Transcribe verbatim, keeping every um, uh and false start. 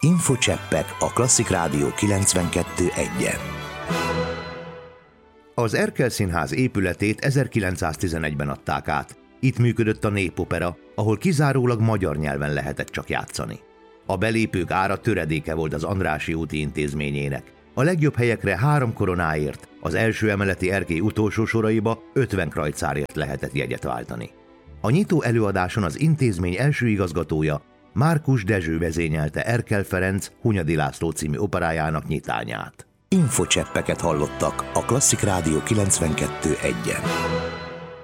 Infocseppek a Klasszik Rádió kilencvenkettő egyen. Az Erkel Színház épületét ezerkilencszáztizenegyben adták át. Itt működött a Népopera, ahol kizárólag magyar nyelven lehetett csak játszani. A belépők ára töredéke volt az Andrássy úti intézményének. A legjobb helyekre három koronáért, az első emeleti erkély utolsó soraiba ötven krajcárért lehetett jegyet váltani. A nyitó előadáson az intézmény első igazgatója, Márkus Dezső vezényelte Erkel Ferenc Hunyadi László című operájának nyitányát. Infocseppeket hallottak a Klasszik Rádió kilencvenkettő egyen.